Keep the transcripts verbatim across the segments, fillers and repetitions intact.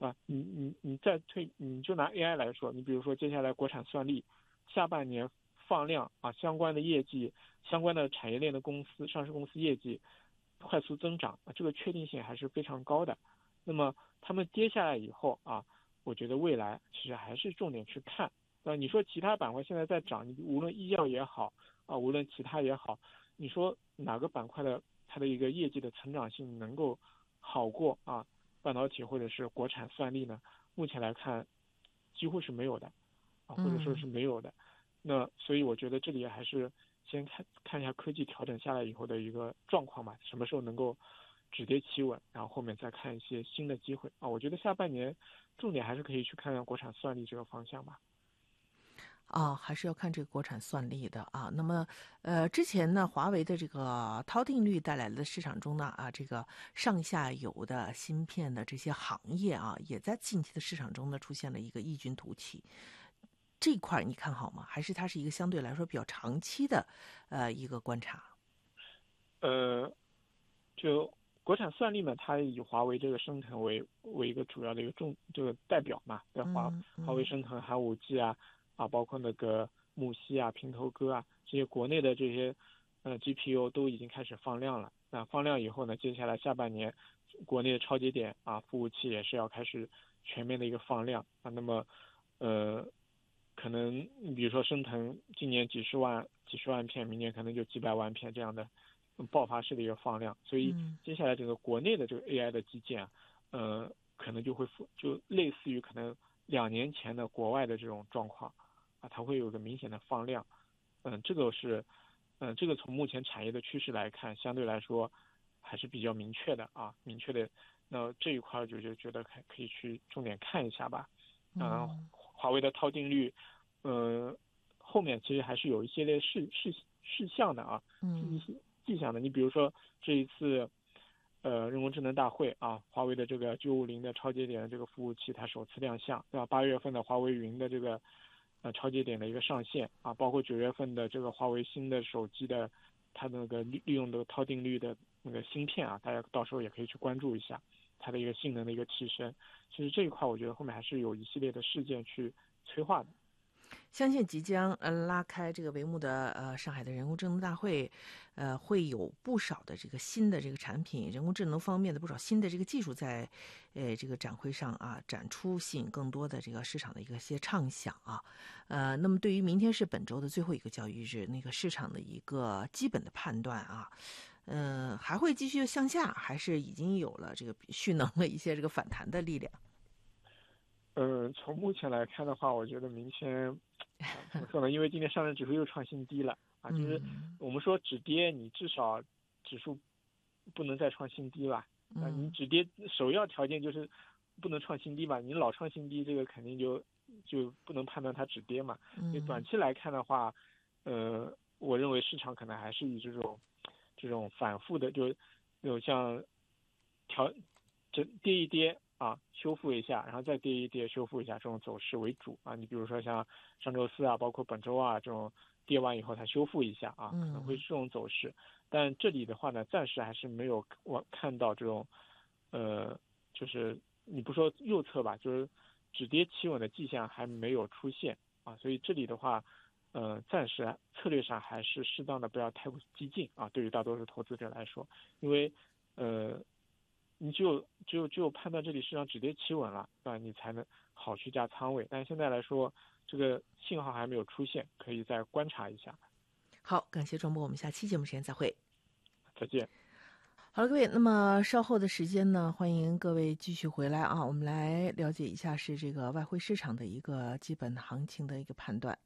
啊，你你你再推，你就拿 A I 来说，你比如说接下来国产算力下半年放量啊，相关的业绩、相关的产业链的公司、上市公司业绩快速增长啊，这个确定性还是非常高的。那么他们跌下来以后啊，我觉得未来其实还是重点去看。呃，你说其他板块现在在涨，你无论医药也好啊，无论其他也好，你说哪个板块的它的一个业绩的成长性能够好过啊半导体或者是国产算力呢？目前来看，几乎是没有的啊，或者说是没有的。嗯、那所以我觉得这里还是先看看一下科技调整下来以后的一个状况吧，什么时候能够止跌企稳，然后后面再看一些新的机会啊。我觉得下半年重点还是可以去看看国产算力这个方向吧。 啊，还是要看这个国产算力的啊。那么，呃，之前呢，华为的这个涛定律带来的市场中呢，啊，这个上下游的芯片的这些行业啊，也在近期的市场中呢出现了一个异军突起。这一块你看好吗？还是它是一个相对来说比较长期的，呃，一个观察？ 呃，就国产算力呢，它以华为这个升腾为为一个主要的一个重这个代表嘛，在华华为升腾寒武纪啊。啊，包括那个木犀啊、平头哥啊，这些国内的这些呃 G P U 都已经开始放量了。那放量以后呢，接下来下半年国内的超节点啊、服务器也是要开始全面的一个放量啊。那么呃，可能比如说升腾今年几十万几十万片，明年可能就几百万片这样的爆发式的一个放量。所以接下来这个国内的这个 A I 的基建啊，呃，可能就会就类似于可能两年前的国外的这种状况。它会有个明显的放量，嗯，这个是，嗯，这个从目前产业的趋势来看，相对来说还是比较明确的啊，明确的。那这一块就就觉得可可以去重点看一下吧。嗯，华为的涛定律，呃，后面其实还是有一些列事事事项的啊，一些迹象的。你比如说这一次，呃，人工智能大会啊，华为的这个九五零的超节点的这个服务器它首次亮相，对吧？八月份的华为云的这个。呃，超节点的一个上线啊，包括九月份的这个华为新的手机的，它那个利利用的涛定律的那个芯片啊，大家到时候也可以去关注一下它的一个性能的一个提升。其实这一块，我觉得后面还是有一系列的事件去催化的。 相信即将呃拉开这个帷幕的呃上海的人工智能大会，呃会有不少的这个新的这个产品，人工智能方面的不少新的这个技术在呃这个展会上啊展出，吸引更多的这个市场的一个些畅想啊。呃，那么对于明天是本周的最后一个交易日，那个市场的一个基本的判断啊，呃还会继续向下，还是已经有了这个蓄能了一些这个反弹的力量？ 嗯，从目前来看的话，我觉得明天怎么说呢？因为今天上证指数又创新低了啊，就是我们说止跌，你至少指数不能再创新低吧？啊，你止跌首要条件就是不能创新低吧？你老创新低，这个肯定就就不能判断它止跌嘛。所以短期来看的话，呃，我认为市场可能还是以这种这种反复的，就有像调这跌一跌。啊，修复一下，然后再跌一跌，修复一下这种走势为主啊。你比如说像上周四啊，包括本周啊这种跌完以后它修复一下啊，可能会是这种走势。但这里的话呢，暂时还是没有我看到这种，呃，就是你不说右侧吧，就是止跌企稳的迹象还没有出现啊。所以这里的话，呃，暂时策略上还是适当的不要太过激进啊。对于大多数投资者来说，因为呃。你只有只有只有判断这里市场止跌企稳了，对吧？你才能好去加仓位。但是现在来说，这个信号还没有出现，可以再观察一下。 好，感谢庄波，我们下期节目时间再会。 再见。 好了，各位，那么稍后的时间呢，欢迎各位继续回来啊，我们来了解一下是这个外汇市场的一个基本行情的一个判断。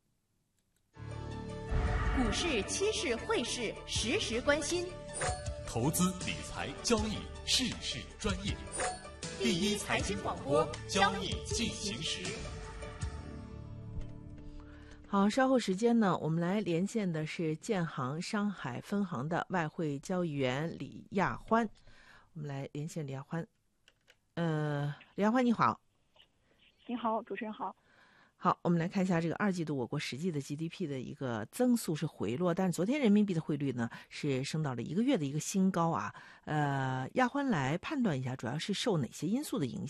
股市、期市、汇市，实时关心。 投资理财交易事事专业，第一财经广播，交易进行时。 好，稍后时间呢，我们来连线的是建行上海分行的外汇交易员李亚欢。我们来连线李亚欢。呃，李亚欢你好。 你好，主持人好。 好，我们来看一下这个二季度我国实际的 G D P 的一个增速是回落，但是昨天人民币的汇率呢是升到了一个月的一个新高啊。呃，亚欢来判断一下，主要是受哪些因素的影响？